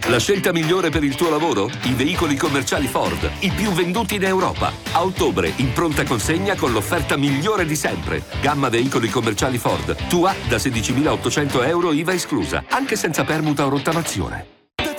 La scelta migliore per il tuo lavoro? I veicoli commerciali Ford, i più venduti in Europa. A ottobre, in pronta consegna con l'offerta migliore di sempre. Gamma veicoli commerciali Ford. Tua da 16.800 euro IVA esclusa, anche senza permuta o rottamazione.